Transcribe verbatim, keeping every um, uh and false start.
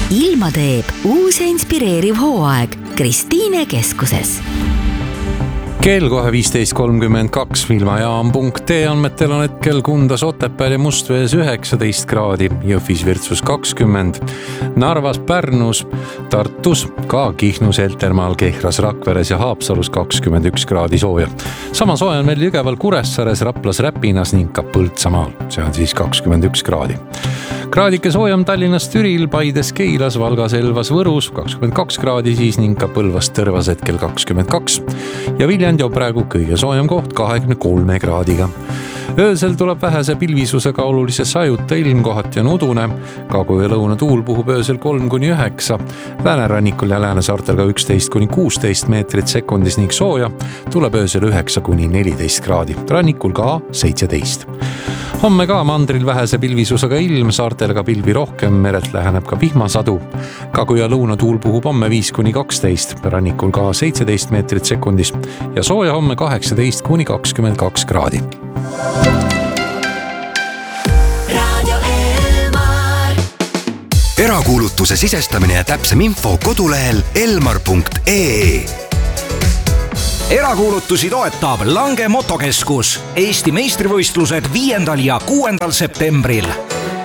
ilma teeb uus ja inspireeriv hooaeg Kristiine keskuses. Kell kohe viisteist kolmkümmend kaks filmajaam punkt ee andmetel on hetkel Kundas, Otepääl ja Mustvees üheksateist kraadi, Jõhvis Virtsus kakskümmend, Narvas, Pärnus, Tartus, ka Kihnus, Heltermaal, Kehras, Rakveres ja Haapsalus kakskümmend üks kraadi sooja. Sama sooja on meil Jõgeval, Kuressaares, Raplas, Räpinas ning ka Põltsamaal, see on siis kakskümmend üks kraadi. Kraadike soojam Tallinnas, Türil, Paides, Keilas, Valgas, Elvas, Võrus kakskümmend kaks kraadi siis ning ka Põlvas, Tõrvas hetkel kakskümmend kaks ja Viljandi on praegu kõige soojam koht kahekümne kolme kraadiga. Öösel tuleb vähese pilvisusega olulise sajuta ilm, kohati on udune, kagu ja lõuna tuul puhub öösel kolm kuni üheksa, Läänerannikul ja Läänesaartel ka üksteist kuni kuusteist meetrit sekundis ning sooja tuleb öösel üheksa kuni neliteist kraadi, rannikul ka seitseteist. Homme ka mandril vähese pilvisusega ilm, saartel ka pilvi rohkem, meret läheneb ka vihmasadu. Kagu ja lõuna tuul puhub homme viis kuni kaksteist, rannikul ka seitseteist meetrit sekundis ja sooja homme kaheksateist kuni kakskümmend kaks kraadi. Erakuulutuse sisestamine ja täpsem info kodulehel elmar punkt ee. Erakuulutusi toetab Lange Motokeskus. Eesti meistrivõistlused viiendal ja kuuendal septembril.